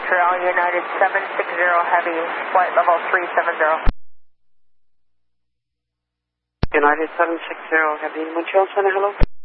Montreal, United 760 Heavy, flight level 370. United 760 Heavy, Montreal Center, hello.